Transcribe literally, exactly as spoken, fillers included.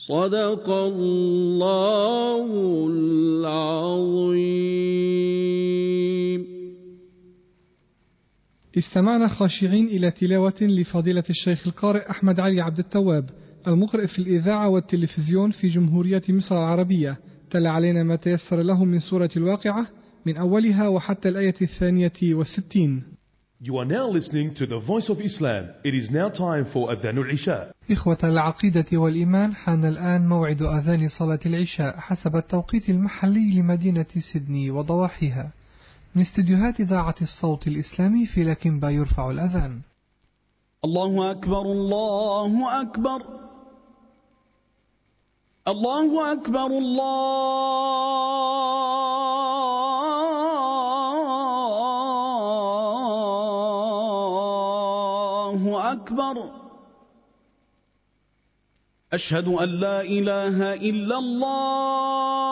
صدق الله العظيم. استمعنا خاشعين إلى تلاوة لفضيلة الشيخ القارئ أحمد علي عبد التواب، المقرئ في الإذاعة والتلفزيون في جمهورية مصر العربية. تلا علينا ما تيسر له من سورة الواقعة من أولها وحتى الآية الثانية والستين. You are now listening to the Voice of Islam. It is now time for Adhan al-Isha. إخوة العقيدة والإيمان، حان الآن موعد أذان صلاة العشاء حسب التوقيت المحلي لمدينة سيدني وضواحيها. من استديوهات إذاعة الصوت الإسلامي في لكنبا يرفع الأذان. الله أكبر الله أكبر الله أكبر الله أكبر. أشهد أن لا إله إلا الله